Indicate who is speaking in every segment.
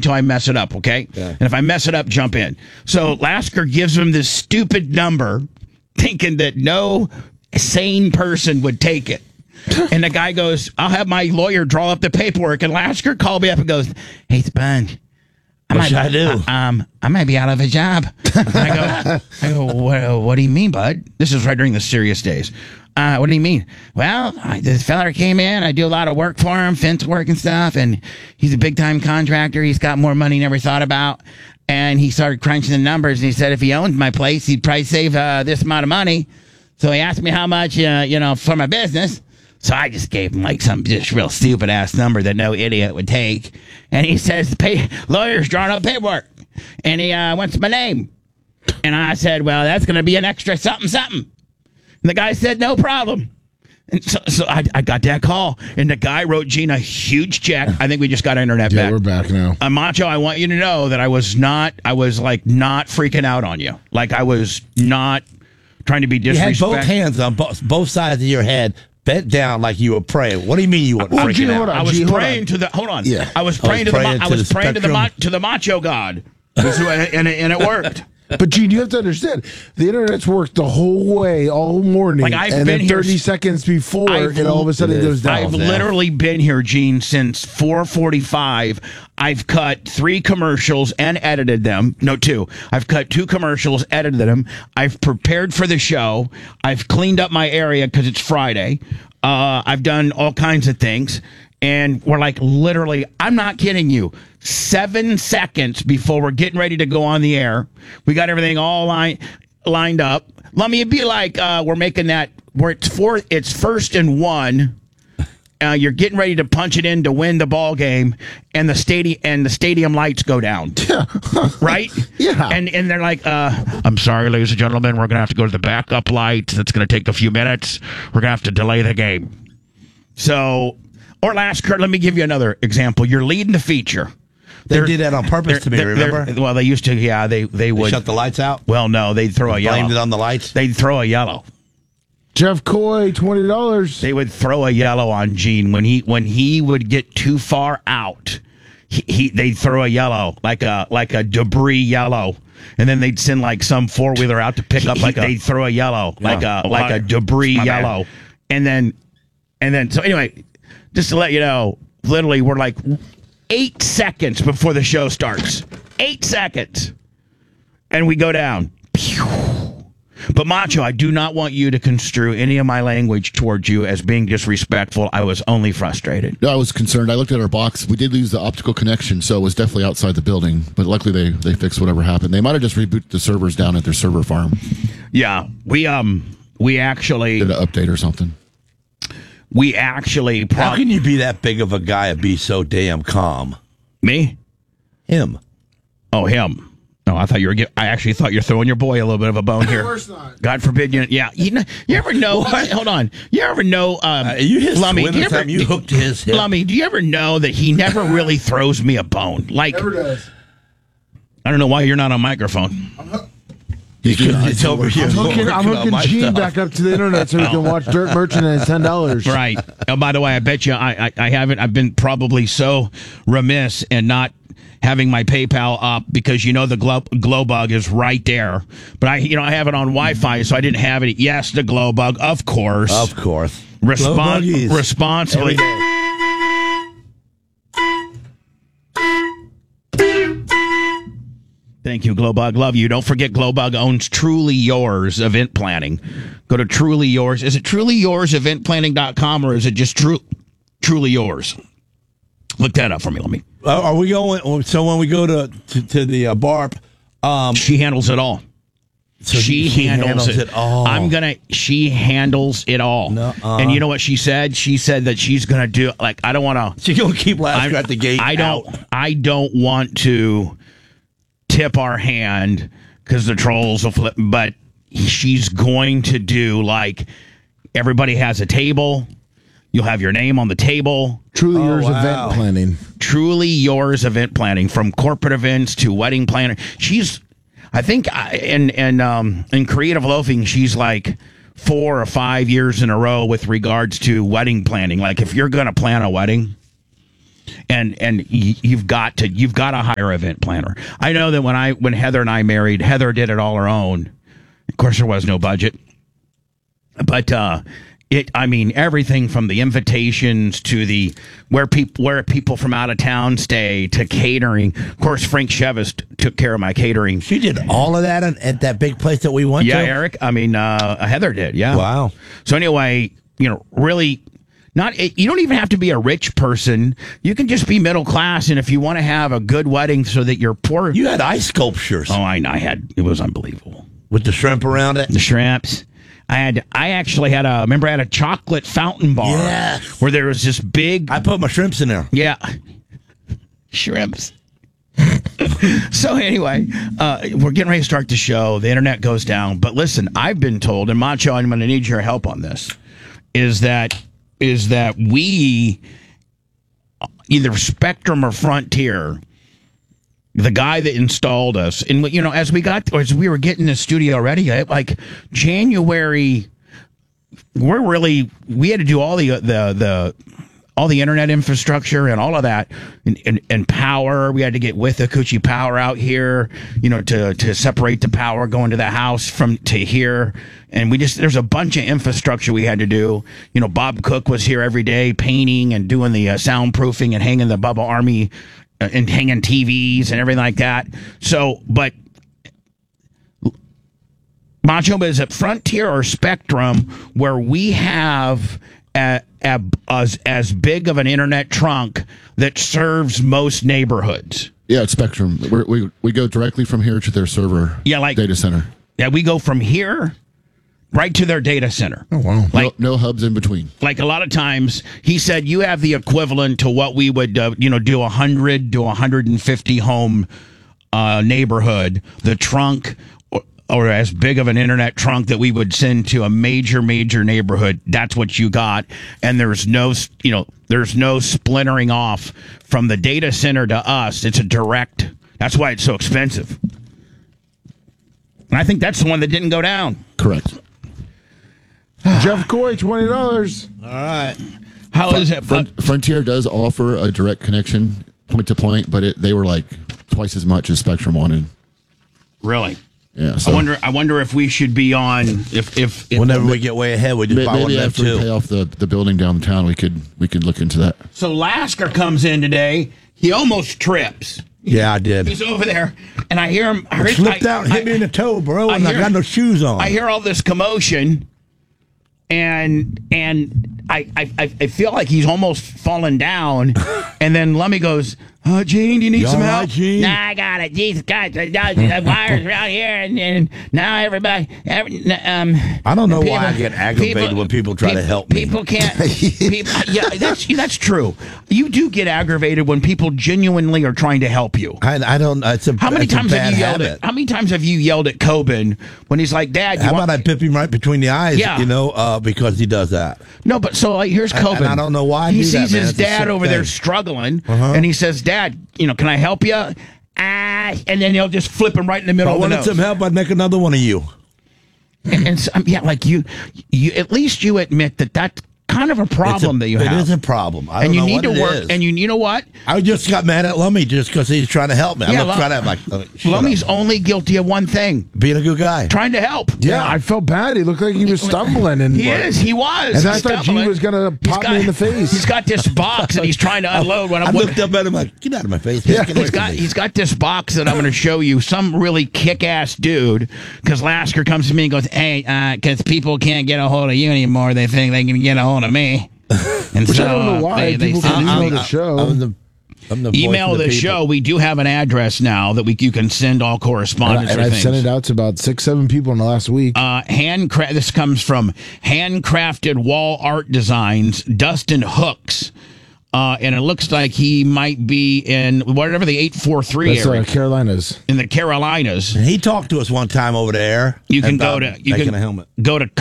Speaker 1: until I mess it up, okay?
Speaker 2: Yeah.
Speaker 1: And if I mess it up, jump in. So Lasker gives him this stupid number, thinking that no sane person would take it. And the guy goes, I'll have my lawyer draw up the paperwork. And Lasker called me up and goes, hey, Sponge,
Speaker 2: What should I do?
Speaker 1: I might be out of a job. I go, what do you mean, bud? This is right during the serious days. What do you mean? Well, this fella came in. I do a lot of work for him, fence work and stuff. And he's a big-time contractor. He's got more money he never thought about. And he started crunching the numbers. And he said if he owned my place, he'd probably save this amount of money. So he asked me how much, for my business. So I just gave him like some just real stupid ass number that no idiot would take. And he says, the lawyer's drawing up paperwork. And he wants my name. And I said, well, that's going to be an extra something, something. And the guy said, no problem. And so I got that call. And the guy wrote Gene a huge check. I think we just got internet back.
Speaker 3: Yeah, we're back now.
Speaker 1: Macho, I want you to know that I was not freaking out on you. Like I was not trying to be disrespectful.
Speaker 2: You had both hands on both sides of your head, bent down like you were praying. What do you mean you weren't freaking out?
Speaker 1: I was praying to the. Hold on.
Speaker 3: Yeah.
Speaker 1: I was praying to the macho god, and it worked.
Speaker 3: But Gene, you have to understand, the internet's worked the whole way, all morning.
Speaker 1: Like I've
Speaker 3: and
Speaker 1: been
Speaker 3: then 30
Speaker 1: here,
Speaker 3: seconds before, and all of a sudden it goes down.
Speaker 1: I've literally been here, Gene, since 4:45. I've cut 3 commercials and edited them. No, 2. I've cut 2 commercials, edited them. I've prepared for the show. I've cleaned up my area because it's Friday. I've done all kinds of things. And we're like, literally, I'm not kidding you, 7 seconds before we're getting ready to go on the air, we got everything all lined up. Let me be like, we're making that where it's first and 1. You're getting ready to punch it in to win the ball game, and the stadium lights go down.
Speaker 3: Yeah.
Speaker 1: Right?
Speaker 3: Yeah.
Speaker 1: And they're like, I'm sorry, ladies and gentlemen, we're gonna have to go to the backup lights. That's gonna take a few minutes. We're gonna have to delay the game. So. Or Kurt, let me give you another example. You're leading the feature.
Speaker 2: They did that on purpose to me, remember?
Speaker 1: Well, they used to, yeah, they would.
Speaker 2: Shut the lights out?
Speaker 1: Well, no, they'd throw a yellow.
Speaker 2: Blamed it on the lights?
Speaker 1: They'd throw a yellow.
Speaker 3: Jeff Coy, $20.
Speaker 1: They would throw a yellow on Gene. When he would get too far out, they'd throw a yellow, like a debris yellow. And then they'd send like some 4-wheeler out to pick up, they'd throw a yellow, like a debris yellow. And then, so anyway, just to let you know, literally, we're like 8 seconds before the show starts. 8 seconds. And we go down. But Macho, I do not want you to construe any of my language towards you as being disrespectful. I was only frustrated.
Speaker 4: No, I was concerned. I looked at our box. We did lose the optical connection, so it was definitely outside the building. But luckily, they fixed whatever happened. They might have just rebooted the servers down at their server farm.
Speaker 1: Yeah, we actually
Speaker 4: did an update or something.
Speaker 1: We actually...
Speaker 2: How can you be that big of a guy and be so damn calm?
Speaker 1: Me?
Speaker 2: Him.
Speaker 1: Oh, him. No, I actually thought you were throwing your boy a little bit of a bone here.
Speaker 3: Of course not.
Speaker 1: God forbid you... Yeah. You ever know... Hold on. You ever know...
Speaker 2: You his
Speaker 1: Lummy,
Speaker 2: you hooked his hip.
Speaker 1: Lummy, do you ever know that he never really throws me a bone? Like...
Speaker 3: Never does.
Speaker 1: I don't know why you're not on microphone.
Speaker 2: It's over here.
Speaker 3: I'm hooking Gene back up to the internet so he can watch Dirt Merchant at $10.
Speaker 1: Right. Oh, by the way, I bet you I haven't. I've been probably so remiss in not having my PayPal up because the glow bug is right there. But I have it on Wi-Fi, so I didn't have it. Yes, the glow bug, of course.
Speaker 2: Of course.
Speaker 1: Responsibly. Thank you, Glowbug. Love you. Don't forget, Glowbug owns Truly Yours Event Planning. Go to Truly Yours. Is it trulyourseventplanning.com or is it just Truly Yours? Look that up for me. Let me.
Speaker 2: Are we going? So when we go to the BARP,
Speaker 1: she handles it all.
Speaker 2: So
Speaker 1: she handles it all. She handles it all.
Speaker 2: Nuh-uh.
Speaker 1: And you know what she said? She said that she's gonna do. Like, I don't want to.
Speaker 2: She's gonna keep Lasker at the gate.
Speaker 1: I don't want to tip our hand because the trolls will flip, but she's going to do like everybody has a table. You'll have your name on the table.
Speaker 3: Truly Yours Event Planning.
Speaker 1: Truly Yours Event Planning, from corporate events to wedding planner. She's, I think, in creative loafing, she's like 4 or 5 years in a row with regards to wedding planning. Like if you're going to plan a wedding, you've got to hire an event planner. I know that when Heather and I married, Heather did it all her own. Of course, there was no budget, but everything from the invitations to the where people from out of town stay to catering. Of course, Frank Chevis took care of my catering.
Speaker 2: She did all of that at that big place that we went to?
Speaker 1: Yeah, Eric. Heather did. Yeah.
Speaker 2: Wow.
Speaker 1: So anyway, really. You don't even have to be a rich person. You can just be middle class, and if you want to have a good wedding so that you're poor.
Speaker 2: You had ice sculptures.
Speaker 1: Oh, I had. It was unbelievable.
Speaker 2: With the shrimp around it?
Speaker 1: The shrimps. I actually had a chocolate fountain bar.
Speaker 2: Yes.
Speaker 1: Where there was this big.
Speaker 2: I put my shrimps in there.
Speaker 1: Yeah. Shrimps. So anyway, we're getting ready to start the show. The internet goes down. But listen, I've been told, and Macho, I'm going to need your help on this, is that we, either Spectrum or Frontier, the guy that installed us, and as we were getting the studio ready, like January, we had to do all the internet infrastructure and all of that, and power. We had to get with Akuchi Power out here, to separate the power going to the house to here. And there's a bunch of infrastructure we had to do. Bob Cook was here every day painting and doing the soundproofing and hanging the Bubba Army and hanging TVs and everything like that. So, but Macho, is it Frontier or Spectrum where we have as big of an internet trunk that serves most neighborhoods?
Speaker 4: Yeah, it's Spectrum. We go directly from here to their server.
Speaker 1: Yeah,
Speaker 4: data center.
Speaker 1: Yeah, we go from here right to their data center.
Speaker 3: Oh, wow.
Speaker 4: No hubs in between.
Speaker 1: Like a lot of times, he said you have the equivalent to what we would, do 100 to 150 home neighborhood. The trunk, or as big of an internet trunk that we would send to a major neighborhood. That's what you got. And there's no splintering off from the data center to us. It's a direct. That's why it's so expensive. And I think that's the one that didn't go down.
Speaker 4: Correct.
Speaker 3: Jeff Coy, $20.
Speaker 2: All right.
Speaker 1: How is it?
Speaker 4: Frontier does offer a direct connection point to point, but they were like twice as much as Spectrum wanted.
Speaker 1: Really?
Speaker 4: Yeah. So
Speaker 1: I wonder if we should be on if
Speaker 2: whenever we get way ahead, we just buy one
Speaker 4: maybe
Speaker 2: of them
Speaker 4: after we pay off the building downtown, we could look into that.
Speaker 1: So Lasker comes in today. He almost trips.
Speaker 2: Yeah, I did.
Speaker 1: He's over there, and I hear him.
Speaker 2: Slipped out and hit me in the toe, bro, and I got no shoes on.
Speaker 1: I hear all this commotion, and I feel like he's almost fallen down, and then Lummy goes, Gene, do you need some help?
Speaker 2: Right, Gene?
Speaker 1: Nah, I got it. Jesus, God, the wires around here, and now everybody.
Speaker 2: I don't know why I get aggravated when people try to help me.
Speaker 1: People can't. Yeah, that's true. You do get aggravated when people genuinely are trying to help you.
Speaker 2: I don't.
Speaker 1: How many times have you yelled
Speaker 2: at?
Speaker 1: How many times have you yelled at Coben when he's like, "Dad,
Speaker 2: how about I pip him right between the eyes?"
Speaker 1: Yeah.
Speaker 2: Because he does that.
Speaker 1: No, but so here's Coben.
Speaker 2: And I don't know why
Speaker 1: he
Speaker 2: do
Speaker 1: sees
Speaker 2: that, man.
Speaker 1: his
Speaker 2: It's a
Speaker 1: dad
Speaker 2: sick
Speaker 1: over there
Speaker 2: thing.
Speaker 1: struggling, and he says, "Dad, can I help you?" And then he'll just flip him right in the middle
Speaker 2: If I
Speaker 1: of the
Speaker 2: wanted
Speaker 1: nose.
Speaker 2: some help, I'd make another one of you.
Speaker 1: And so, like you at least you admit that kind of a problem that you have.
Speaker 2: It is a problem. I don't
Speaker 1: and you
Speaker 2: know
Speaker 1: need
Speaker 2: what
Speaker 1: to
Speaker 2: it
Speaker 1: work.
Speaker 2: is.
Speaker 1: And you know what?
Speaker 2: I just got mad at Lummy just because he's trying to help me.
Speaker 1: Yeah,
Speaker 2: I'm not trying to have shut
Speaker 1: Lummy's
Speaker 2: up.
Speaker 1: only guilty of one thing:
Speaker 2: being a good guy.
Speaker 1: trying to help.
Speaker 3: Yeah, I felt bad. He looked like he was stumbling. And
Speaker 1: He is. He was.
Speaker 3: And I
Speaker 1: He's
Speaker 3: thought Gene
Speaker 1: stumbling.
Speaker 3: was going to
Speaker 1: He's
Speaker 3: pop
Speaker 1: got-
Speaker 3: me in the face.
Speaker 1: He's got this box that he's trying to unload. When
Speaker 2: I looked up at him like, get out of my face.
Speaker 3: Yeah.
Speaker 2: Get away
Speaker 1: He's
Speaker 2: from me.
Speaker 1: got this box that I'm going to show you. Some really kick-ass dude. Because Lasker comes to me and goes, "Hey, because people can't get a hold of you anymore, they think they can get a hold of me." And
Speaker 3: Which
Speaker 1: so
Speaker 3: I don't know why.
Speaker 1: they
Speaker 3: People
Speaker 1: send
Speaker 3: can
Speaker 1: it to
Speaker 3: email
Speaker 1: me.
Speaker 3: the show.
Speaker 2: I'm the voice
Speaker 1: Email
Speaker 2: of
Speaker 1: the
Speaker 2: people.
Speaker 1: show. We do have an address now that you can send all correspondence
Speaker 3: And
Speaker 1: or
Speaker 3: I've
Speaker 1: things.
Speaker 3: sent it out to about 6-7 people in the last week.
Speaker 1: This comes from Handcrafted Wall Art Designs, Dustin Hooks. And it looks like he might be in whatever the 843
Speaker 3: That's
Speaker 1: area
Speaker 3: Carolinas.
Speaker 1: in the Carolinas.
Speaker 2: He talked to us one time over there.
Speaker 1: You can
Speaker 2: about making a helmet.
Speaker 1: go to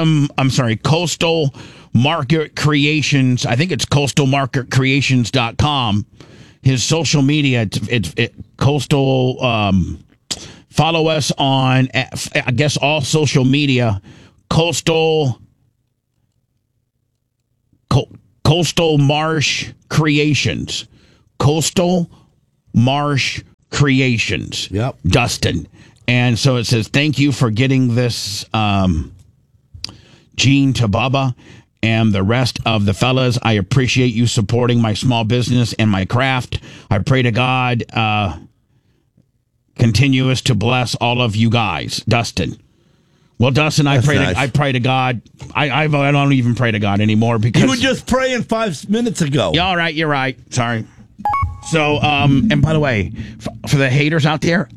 Speaker 1: Coastal Market Creations. I think it's coastalmarketcreations.com. His social media, it's Coastal. Follow us on, I guess, all social media. Coastal Marsh Creations. Coastal Marsh Creations.
Speaker 2: Yep.
Speaker 1: Dustin. And so it says, thank you for getting this Gene to Bubba and the rest of the fellas. I appreciate you supporting my small business and my craft. I pray to God continuous to bless all of you guys. Dustin. Well, Dustin, I pray to God. I don't even pray to God anymore because
Speaker 2: you were just praying 5 minutes ago.
Speaker 1: Yeah, all right, you're right. Sorry. So, and by the way, for the haters out there,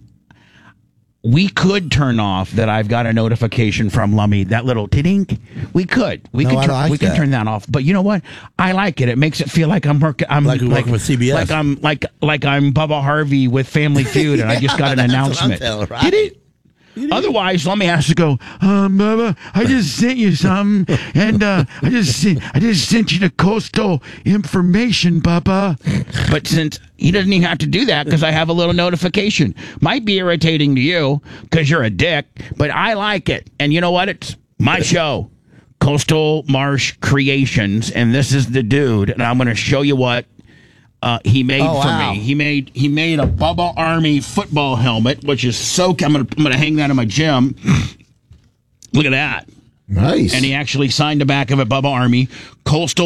Speaker 1: we could turn off that I've got a notification from Lummy, that little ding. We could. We can turn that off. But you know what? I like it. It makes it feel like I'm working. I'm
Speaker 2: working with CBS.
Speaker 1: Like I'm Bubba Harvey with Family Feud, and I just got an announcement. Did it? Otherwise, Lummy has to go, Bubba, I just sent you something, and I just sent you the coastal information, Bubba. But since he doesn't even have to do that because I have a little notification. Might be irritating to you because you're a dick, but I like it. And you know what? It's my show, Coastal Marsh Creations, and this is the dude, and I'm going to show you what he made for me. He made a Bubba Army football helmet, which is so. I'm gonna hang that in my gym. Look at that.
Speaker 3: Nice.
Speaker 1: And he actually signed the back of it, Bubba Army, Coastal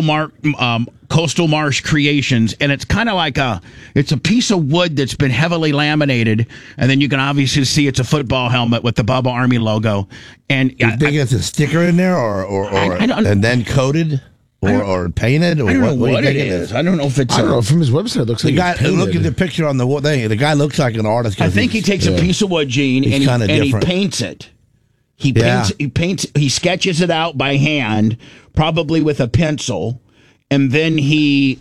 Speaker 1: Marsh Creations, and it's kind of like it's a piece of wood that's been heavily laminated, and then you can obviously see it's a football helmet with the Bubba Army logo. And
Speaker 2: you think it's a sticker in there, or and then coated? Or painted, or
Speaker 1: I don't know what it is. I don't know if it's.
Speaker 3: I don't know. From his website, it looks like
Speaker 2: the guy. Look at the picture on the thing. The guy looks like an artist.
Speaker 1: I think he takes a piece of wood, Gene, and he paints it. He sketches it out by hand, probably with a pencil, and then he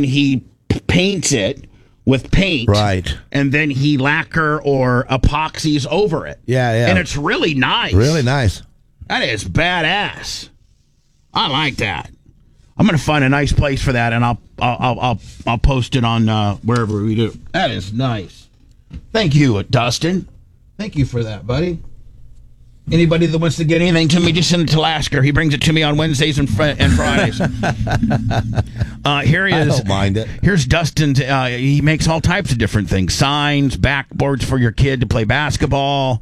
Speaker 1: paints it with paint,
Speaker 2: right?
Speaker 1: And then he lacquer or epoxies over it.
Speaker 2: Yeah.
Speaker 1: And it's really nice.
Speaker 2: Really nice.
Speaker 1: That is badass. I like that. I'm going to find a nice place for that, and I'll post it on wherever we do. That is nice. Thank you, Dustin. Thank you for that, buddy. Anybody that wants to get anything to me, just send it to Lasker. He brings it to me on Wednesdays and Fridays. Here he is.
Speaker 2: I don't mind it.
Speaker 1: Here's Dustin's. He makes all types of different things: signs, backboards for your kid to play basketball.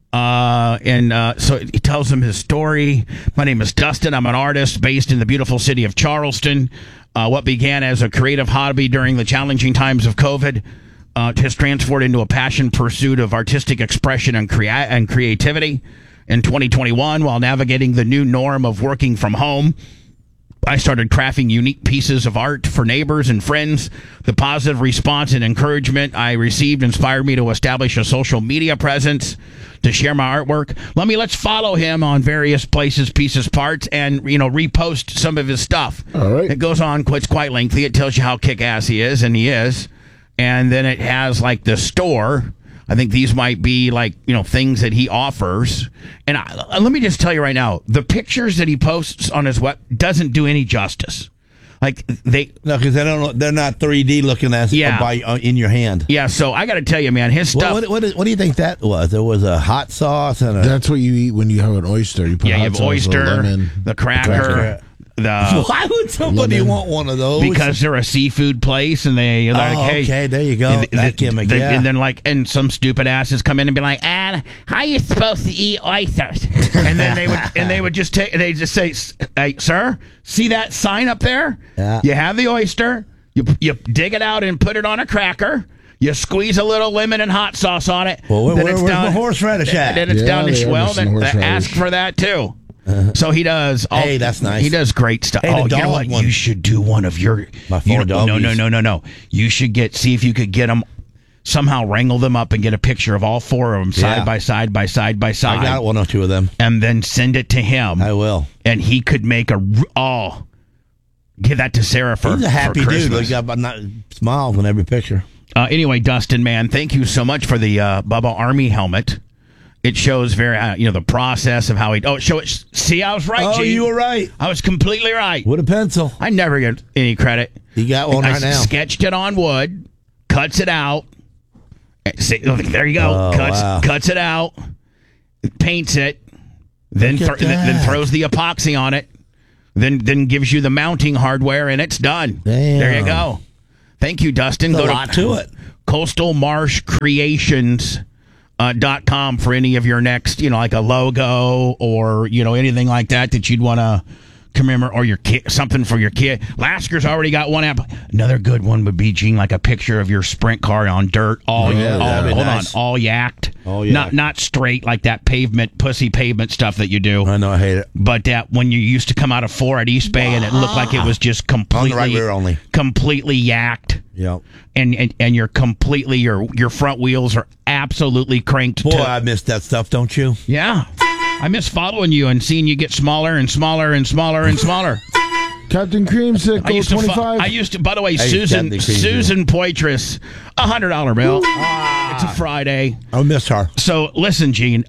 Speaker 1: So he tells him his story. My name is Dustin. I'm an artist based in the beautiful city of Charleston. What began as a creative hobby during the challenging times of COVID has transformed into a passion pursuit of artistic expression and creativity. In 2021, while navigating the new norm of working from home, I started crafting unique pieces of art for neighbors and friends. The positive response and encouragement I received inspired me to establish a social media presence to share my artwork. Let's follow him on various places, pieces, parts, and repost some of his stuff.
Speaker 3: All right.
Speaker 1: It goes on, it's quite lengthy. It tells you how kick-ass he is, and he is. And then it has like the store. I think these might be things that he offers. And let me just tell you right now, the pictures that he posts on his web doesn't do any justice. Because
Speaker 2: they're not 3D looking in your hand.
Speaker 1: Yeah, so I got to tell you, man, his stuff.
Speaker 2: What do you think that was? There was a hot sauce and
Speaker 3: That's what you eat when you have an oyster. You put
Speaker 1: you
Speaker 3: hot
Speaker 1: have
Speaker 3: sauce,
Speaker 1: oyster,
Speaker 3: lemon,
Speaker 1: the cracker.
Speaker 2: Why would somebody want one of those?
Speaker 1: Because they're a seafood place, and they're like, hey,
Speaker 2: okay, there you go.
Speaker 1: And then and some stupid asses come in and be like, how are you supposed to eat oysters? And then they would just say, hey, sir, see that sign up there?
Speaker 2: Yeah.
Speaker 1: You have the oyster, you dig it out and put it on a cracker. You squeeze a little lemon and hot sauce on it.
Speaker 2: Well, where's the horseradish at?
Speaker 1: Then it's down to then ask for that too. So he does.
Speaker 2: Hey, that's nice.
Speaker 1: He does great stuff.
Speaker 2: Hey,
Speaker 1: you know what? You should do one of your.
Speaker 2: My four doggies.
Speaker 1: No. You should see if you could get them, somehow wrangle them up and get a picture of all four of them side by side. I
Speaker 2: got one or two of them.
Speaker 1: And then send it to him.
Speaker 2: I will.
Speaker 1: And he could make give that to Sarah for
Speaker 2: He's a happy
Speaker 1: for
Speaker 2: dude. He got smiles on every picture.
Speaker 1: Anyway, Dustin, man, thank you so much for the Bubba Army helmet. It shows the process of how he. See, I was right,
Speaker 2: Oh,
Speaker 1: Gene.
Speaker 2: you were right.
Speaker 1: I was completely right.
Speaker 2: With a pencil.
Speaker 1: I never get any credit.
Speaker 2: You got one right now.
Speaker 1: Sketched it on wood, cuts it out. See, there you go.
Speaker 2: Oh,
Speaker 1: cuts it out, paints it, then throws the epoxy on it, then gives you the mounting hardware, and it's done.
Speaker 2: Damn.
Speaker 1: There you go. Thank you, Dustin.
Speaker 2: There's
Speaker 1: Go
Speaker 2: a lot to it.
Speaker 1: coastalmarshcreations.com for any of your next, like a logo or, anything like that you'd want to commemorate, or your kid, something for your kid. Lasker's already got one app. Another good one would be, Gene, like a picture of your sprint car on dirt, all yacked.
Speaker 2: Oh, yeah.
Speaker 1: Not straight like that pussy pavement stuff that you do.
Speaker 2: I know, I hate it.
Speaker 1: But that when you used to come out of 4 at East Bay and it looked like it was just completely,
Speaker 2: on the right rear only.
Speaker 1: Completely yacked.
Speaker 2: Yep.
Speaker 1: And you're completely, your front wheels are absolutely cranked.
Speaker 2: Boy, I miss that stuff, don't you?
Speaker 1: Yeah. I miss following you and seeing you get smaller and smaller and smaller and smaller.
Speaker 3: Captain Creamsicle, 25.
Speaker 1: I used to, by the way,
Speaker 2: Hey,
Speaker 1: Susan Poitras, $100 bill.
Speaker 2: Ah.
Speaker 1: It's a Friday.
Speaker 2: I miss her.
Speaker 1: So listen, Gene,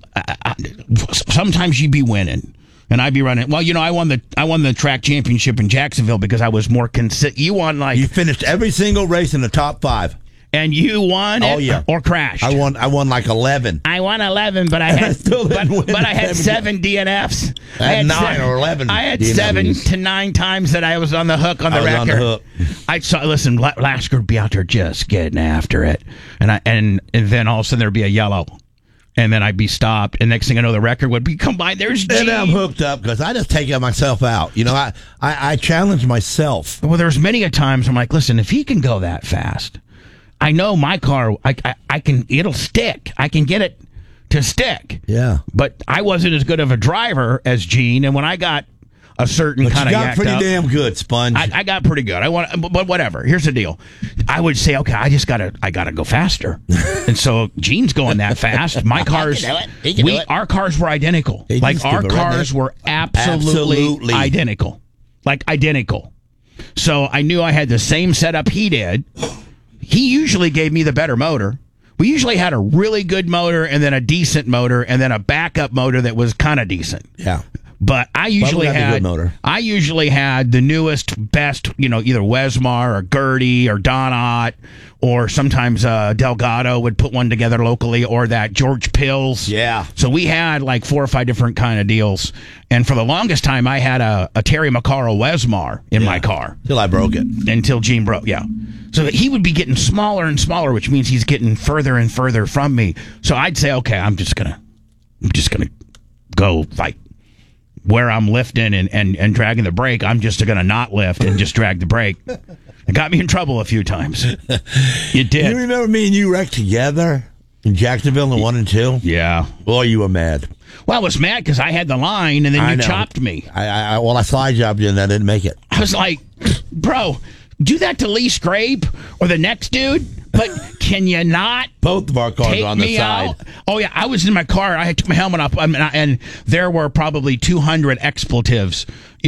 Speaker 1: sometimes you'd be winning. And I'd be running. Well, I won the track championship in Jacksonville because I was more consistent. You won
Speaker 2: You finished every single race in the top 5.
Speaker 1: And you won or crashed?
Speaker 2: I won like 11.
Speaker 1: I won 11, but I had but I had 7 DNFs.
Speaker 2: I had 9 or 11.
Speaker 1: I had
Speaker 2: DNFs.
Speaker 1: 7 to 9 times that I was on the hook on the record.
Speaker 2: On the hook.
Speaker 1: Listen, Lasker would be out there just getting after it, and then all of a sudden there'd be a yellow. And then I'd be stopped, and next thing I know, the record would be combined. There's Gene.
Speaker 2: And I'm hooked up because I just take myself out. I challenge myself.
Speaker 1: Well, there's many a times I'm like, listen, if he can go that fast, I know my car, I can. It'll stick. I can get it to stick.
Speaker 2: Yeah.
Speaker 1: But I wasn't as good of a driver as Gene, and when I got a certain kind of,
Speaker 2: you got pretty damn good, Sponge.
Speaker 1: I got pretty good. But whatever. Here's the deal. I would say, okay, I gotta go faster. And so Gene's going that fast. My cars, our cars were identical. Like our cars were absolutely identical. Like identical. So I knew I had the same setup he did. He usually gave me the better motor. We usually had a really good motor and then a decent motor and then a backup motor that was kind of decent.
Speaker 2: Yeah.
Speaker 1: But I usually had the newest, best, either Wesmar or Gertie or Donat, or sometimes Delgado would put one together locally, or that George Pills.
Speaker 2: Yeah.
Speaker 1: So we had like 4 or 5 different kind of deals. And for the longest time, I had a Terry McCarroll Wesmar in my car.
Speaker 2: Till I broke it.
Speaker 1: Until Gene broke, yeah. So he would be getting smaller and smaller, which means he's getting further and further from me. So I'd say, okay, I'm just gonna go like where I'm lifting and dragging the brake. I'm just gonna not lift and just drag the brake. It got me in trouble a few times. It did.
Speaker 2: You remember me and you wrecked together in Jacksonville in 1 and 2?
Speaker 1: Yeah.
Speaker 2: Boy, you were mad.
Speaker 1: Well, I was mad because I had the line and then you chopped me.
Speaker 2: I slide jobbed you and I didn't make it.
Speaker 1: I was like, bro, do that to Lee Scrape or the next dude, but can you not?
Speaker 2: Both of our cars are on the side.
Speaker 1: Out? Oh, yeah. I was in my car. I took my helmet off, and there were probably 200 expletives,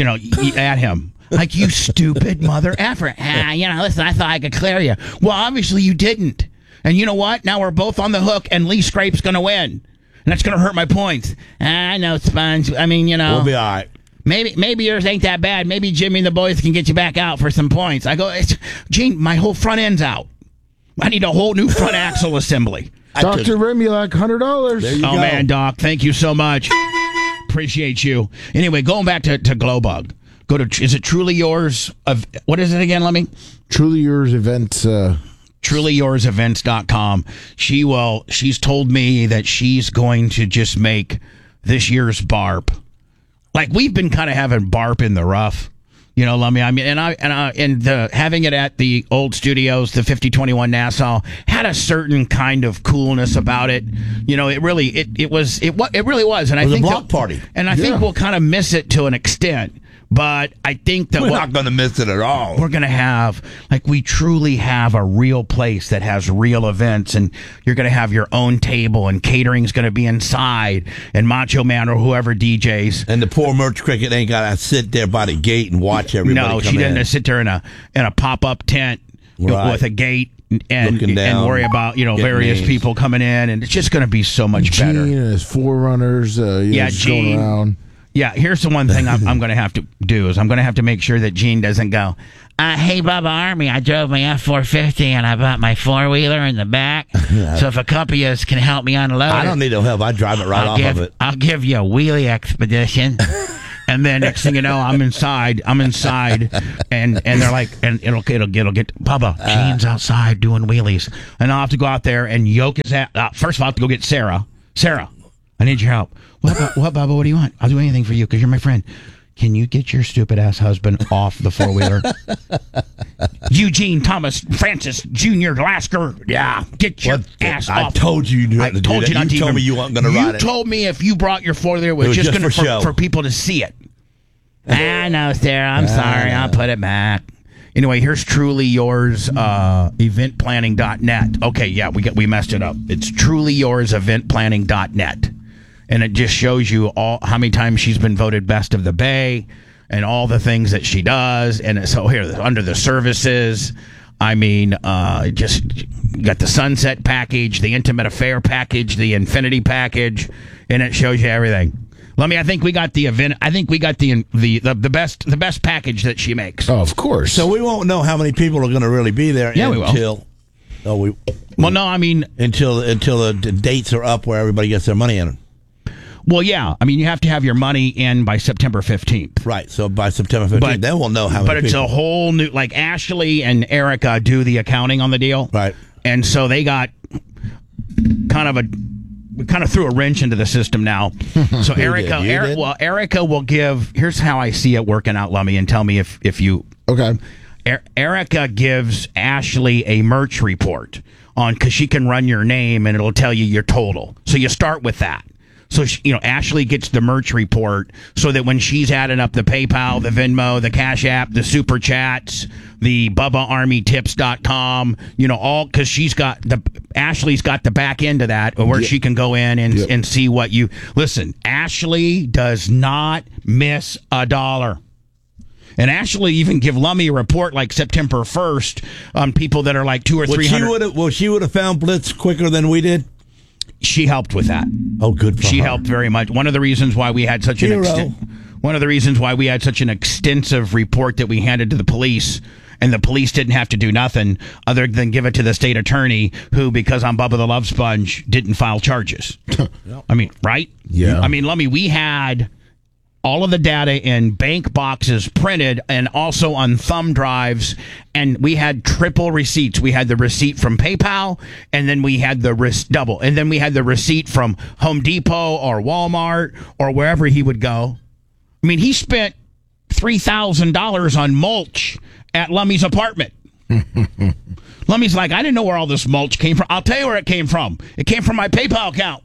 Speaker 1: at him. Like, you stupid mother effer. Listen, I thought I could clear you. Well, obviously you didn't. And you know what? Now we're both on the hook, and Lee Scrape's going to win. And that's going to hurt my points. I know, Sponge. I mean,
Speaker 2: We'll be all right.
Speaker 1: Maybe yours ain't that bad. Maybe Jimmy and the boys can get you back out for some points. I go, Gene, my whole front end's out. I need a whole new front axle assembly.
Speaker 3: Dr. Remy, like $100.
Speaker 2: There you go.
Speaker 1: Man, Doc, thank you so much. Appreciate you. Anyway, going back to Glowbug. Go to, is it Truly Yours? What is it again, Lemmy?
Speaker 3: Truly Yours Events.
Speaker 1: TrulyYoursEvents.com. She's told me that she's going to just make this year's BARP. Like, we've been kind of having BARP in the rough, Lummy. I mean, having it at the old studios, the 5021 Nassau, had a certain kind of coolness about it. It really was, and I think
Speaker 2: it was a block party,
Speaker 1: and I think we'll kind of miss it to an extent. But I think that
Speaker 2: we're not going to miss it at all.
Speaker 1: We're going to have, we truly have a real place that has real events, and you're going to have your own table, and catering's going to be inside, and Macho Man or whoever DJs.
Speaker 2: And the poor Merch Cricket ain't got to sit there by the gate and watch everybody come in.
Speaker 1: No, she doesn't sit there in a pop-up tent with a gate and worry about, various people coming in, and it's just going to be so much better.
Speaker 3: Gene and his forerunners, just going around.
Speaker 1: Yeah, here's the one thing I'm going to have to do is I'm going to have to make sure that Gene doesn't go, hey, Bubba Army, I drove my F-450 and I bought my four-wheeler in the back. So if a couple of you can help me unload
Speaker 2: I don't need no help. I drive it off of it.
Speaker 1: I'll give you a wheelie expedition. And then next thing you know, I'm inside, and they're like, and it'll get Bubba. Gene's outside doing wheelies, and I'll have to go out there and yoke his ass. First of all, I have to go get Sarah. Sarah, I need your help. What, Bubba? What do you want? I'll do anything for you because you're my friend. Can you get your stupid ass husband off the 4-wheeler? Eugene Thomas Francis Jr. Lasker. Yeah, get your ass off.
Speaker 2: I told you not to do that. You told me you weren't going to ride it.
Speaker 1: You told me if you brought your 4-wheeler, it was just going to for people to see it. I know, Sarah. I'm sorry. I'll put it back. Anyway, here's Truly Yours, eventplanning.net. Okay, yeah, we messed it up. It's Truly Yours, eventplanning.net. And it just shows you how many times she's been voted best of the Bay and all the things that she does. And so here, under the services, I mean, just got the Sunset package, the Intimate Affair package, the Infinity package, and it shows you everything. I think we got the event. I think we got the best package that she makes.
Speaker 3: Oh, of course.
Speaker 2: So we won't know how many people are going to really be there until. Until the dates are up where everybody gets their money in.
Speaker 1: Well, yeah. I mean, you have to have your money in by September 15th.
Speaker 2: Right. So by September 15th, then we'll know how many people.
Speaker 1: But it's a whole new, like Ashley and Erica do the accounting on the deal.
Speaker 2: Right.
Speaker 1: And so they got kind of threw a wrench into the system now. So Erica will give, here's how I see it working out, Lummy, and tell me if you.
Speaker 3: Okay.
Speaker 1: Erica gives Ashley a merch report because she can run your name and it'll tell you your total. So you start with that. So, Ashley gets the merch report so that when she's adding up the PayPal, the Venmo, the Cash App, the Super Chats, the BubbaArmyTips.com, all because Ashley's got the back end of that where she can go in and see what you. Listen, Ashley does not miss a dollar. And Ashley even give Lummy a report like September 1st on people that are like 200 or 300.
Speaker 2: She would have found Blitz quicker than we did.
Speaker 1: She helped with that.
Speaker 2: Oh, good for her.
Speaker 1: She helped very much. One of the reasons why we had such an extensive report that we handed to the police, and the police didn't have to do nothing other than give it to the state attorney, who, because I'm Bubba the Love Sponge, didn't file charges. I mean, right?
Speaker 3: Yeah.
Speaker 1: I mean, Lummy, we had all of the data in bank boxes printed and also on thumb drives, and we had triple receipts. We had the receipt from PayPal, and then we had the double, and then we had the receipt from Home Depot or Walmart or wherever he would go. I mean, he spent $3,000 on mulch at Lummy's apartment. Lummy's like, I didn't know where all this mulch came from. I'll tell you where it came from. It came from my PayPal account.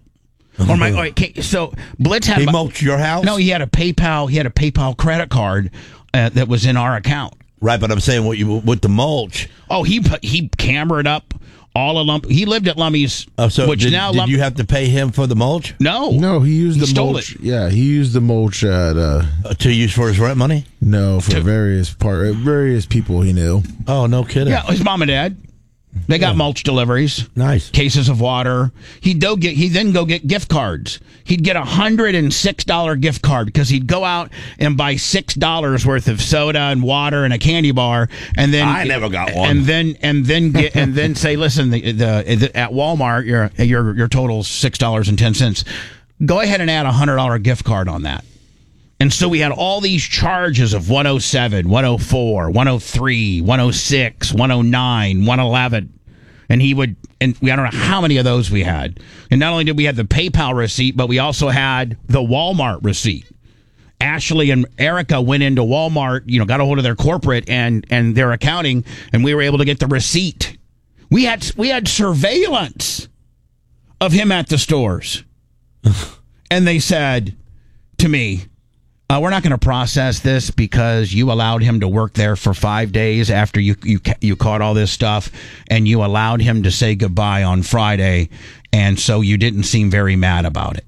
Speaker 1: So Blitz had
Speaker 2: mulched your house?
Speaker 1: No, he had a PayPal credit card that was in our account.
Speaker 2: Right, but I'm saying with the mulch.
Speaker 1: Oh, he cambered up all a lump. He lived at Lummy's.
Speaker 2: Did you have to pay him for the mulch?
Speaker 3: No, he used the mulch.
Speaker 1: It.
Speaker 3: Yeah, he used the mulch at
Speaker 2: to use for his rent money.
Speaker 3: No, for various people he knew.
Speaker 2: Oh, no kidding.
Speaker 1: Yeah, his mom and dad. They got mulch deliveries.
Speaker 2: Nice.
Speaker 1: Cases of water. He'd then go get gift cards. He'd get $106 gift card because he'd go out and buy $6 worth of soda and water and a candy bar, and then
Speaker 2: I never got one.
Speaker 1: And then say, listen, at Walmart your total's $6.10. Go ahead and add a $100 gift card on that. And so we had all these charges of 107, 104, 103, 106, 109, 111. And I don't know how many of those we had. And not only did we have the PayPal receipt, but we also had the Walmart receipt. Ashley and Erica went into Walmart, got a hold of their corporate and their accounting, and we were able to get the receipt. We had surveillance of him at the stores. And they said to me, we're not going to process this because you allowed him to work there for 5 days after you caught all this stuff, and you allowed him to say goodbye on Friday, and so you didn't seem very mad about it.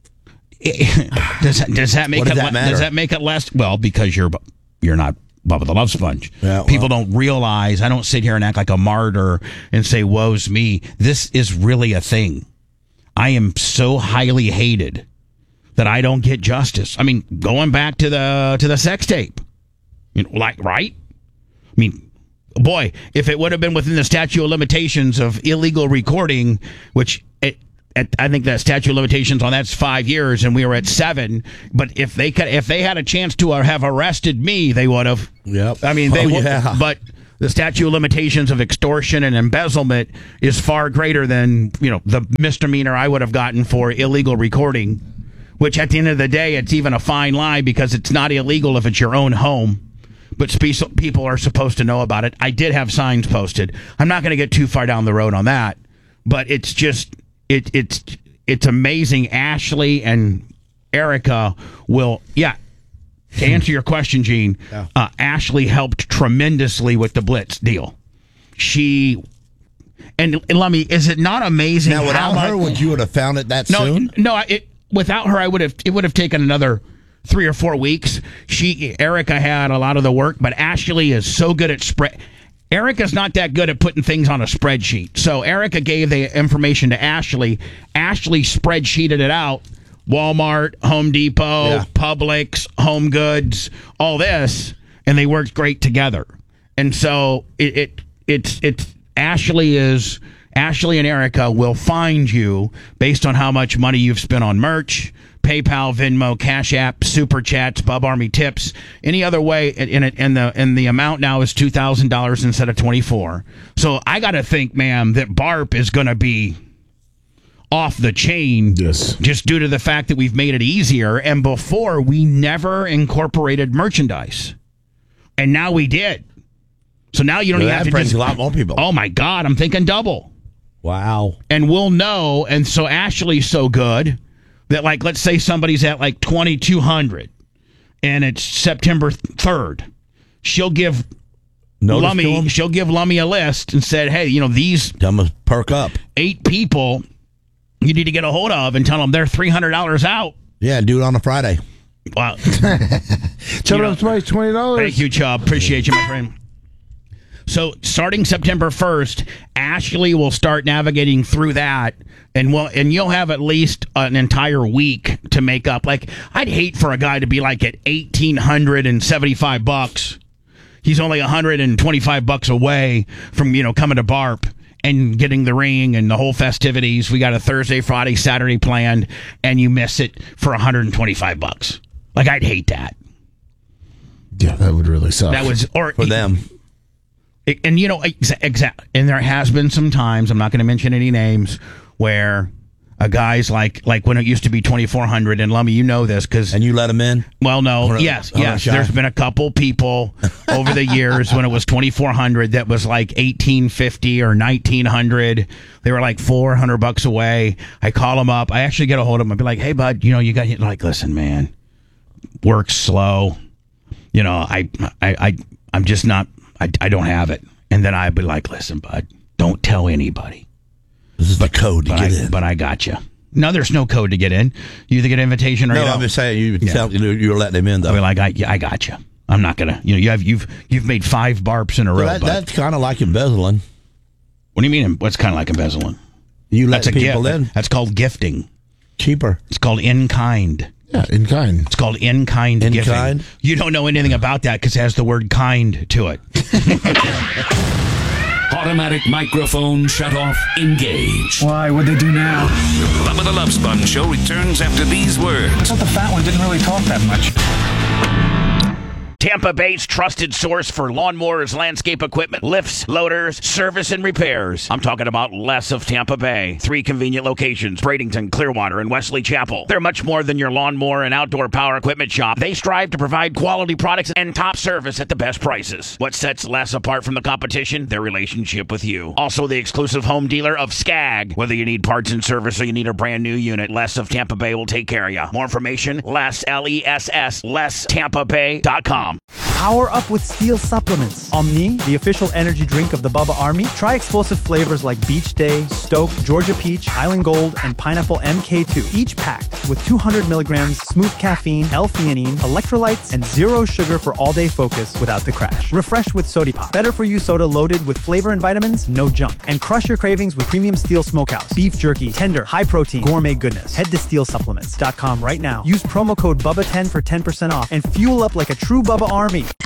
Speaker 1: Does that make Does that make it less? Well, because you're not Bubba the Love Sponge. Yeah, people don't realize. I don't sit here and act like a martyr and say, "Woe's me." This is really a thing. I am so highly hated that I don't get justice. I mean, going back to the sex tape, right? I mean, boy, if it would have been within the statute of limitations of illegal recording, which I think the statute of limitations on that's 5 years, and we were at 7. But if they had a chance to have arrested me, they would have.
Speaker 2: Yep.
Speaker 1: I mean, they would.
Speaker 2: Yeah.
Speaker 1: But the statute of limitations of extortion and embezzlement is far greater than the misdemeanor I would have gotten for illegal recording. Which at the end of the day, it's even a fine line because it's not illegal if it's your own home. But people are supposed to know about it. I did have signs posted. I'm not going to get too far down the road on that. But it's just, it's amazing. Ashley and Erica will, to answer your question, Gene, Ashley helped tremendously with the Blitz deal. And let me, is it not amazing?
Speaker 2: Now, without her, would you have found it that soon?
Speaker 1: No, without her, it would have taken another 3 or 4 weeks. Erica had a lot of the work, but Ashley is so good at Erica's not that good at putting things on a spreadsheet. So Erica gave the information to Ashley. Ashley spreadsheeted it out. Walmart, Home Depot, Publix, Home Goods, all this, and they worked great together. And so it's Ashley and Erica will find you based on how much money you've spent on merch, PayPal, Venmo, Cash App, Super Chats, Bub Army tips, any other way. And the amount now is $2,000 instead of $24,000. So I got to think, ma'am, that BARP is going to be off the chain.
Speaker 3: Yes.
Speaker 1: Just due to the fact that we've made it easier. And before, we never incorporated merchandise. And now we did. So now you don't even have to
Speaker 2: brings a lot more people.
Speaker 1: Oh my God, I'm thinking double.
Speaker 2: Wow.
Speaker 1: And we'll know. And so Ashley's so good that, like, let's say somebody's at like 2,200 and it's September 3rd. She'll give Lummy a list and said, hey, these
Speaker 2: Tell them to perk up.
Speaker 1: 8 people you need to get a hold of and tell them they're $300 out.
Speaker 2: Yeah, do it on a Friday.
Speaker 1: Wow.
Speaker 3: Chubb up twice, $20.
Speaker 1: Thank you, Chubb. Appreciate you, my friend. So starting September 1st, Ashley will start navigating through that, and you'll have at least an entire week to make up. Like, I'd hate for a guy to be like at $1,875. He's only $125 away from coming to BARP and getting the ring and the whole festivities. We got a Thursday, Friday, Saturday planned, and you miss it for $125. Like, I'd hate that.
Speaker 3: Yeah, that would really suck.
Speaker 1: That was
Speaker 2: For them.
Speaker 1: And exactly. And there has been some times, I'm not going to mention any names, where a guy's like when it used to be 2,400, and Lummy, you know this because
Speaker 2: and you let him in.
Speaker 1: Well, no, yes. There's been a couple people over the years when it was 2,400 that was like 1,850 or 1,900. They were like $400 away. I call them up. I actually get a hold of them. I'd be like, hey, bud, you got like, listen, man, work's slow. I'm just not. I don't have it. And then I'd be like, listen, bud, don't tell anybody.
Speaker 2: This is the code to get in.
Speaker 1: But I got you. No, there's no code to get in. You either get an invitation or you don't.
Speaker 2: I'm just saying you were letting him in, though.
Speaker 1: I mean, like, I got you. I'm not going to, you've made 5 BARPs in a row.
Speaker 2: That's kind of like embezzling.
Speaker 1: What do you mean? What's kind of like embezzling?
Speaker 2: You let people
Speaker 1: gift.
Speaker 2: in.
Speaker 1: That's called gifting.
Speaker 2: Cheaper.
Speaker 1: It's called in-kind.
Speaker 3: Yeah, in kind.
Speaker 1: It's called in-kind giving.
Speaker 2: In-kind?
Speaker 1: You don't know anything about that because it has the word kind to it.
Speaker 5: Automatic microphone shut off. Engage.
Speaker 6: Why? What'd they do now?
Speaker 5: Bubba the Love Sponge Show returns after these words.
Speaker 6: I thought the fat one didn't really talk that much.
Speaker 1: Tampa Bay's trusted source for lawnmowers, landscape equipment, lifts, loaders, service, and repairs. I'm talking about Les of Tampa Bay. 3 convenient locations, Bradenton, Clearwater, and Wesley Chapel. They're much more than your lawnmower and outdoor power equipment shop. They strive to provide quality products and top service at the best prices. What sets Les apart from the competition? Their relationship with you. Also, the exclusive home dealer of Skag. Whether you need parts and service or you need a brand new unit, Les of Tampa Bay will take care of you. More information, Les, L-E-S-S, LesTampaBay.com.
Speaker 7: Power up with Steel supplements. Omni, the official energy drink of the Bubba Army. Try explosive flavors like Beach Day, Stoke, Georgia Peach, Island Gold, and Pineapple MK2. Each packed with 200 milligrams smooth caffeine, L-theanine, electrolytes, and 0 sugar for all-day focus without the crash. Refreshed with Sody Pop. Better for you soda loaded with flavor and vitamins, no junk. And crush your cravings with premium Steel Smokehouse. Beef jerky, tender, high protein, gourmet goodness. Head to SteelSupplements.com right now. Use promo code BUBBA10 for 10% off and fuel up like a true Bubba Army.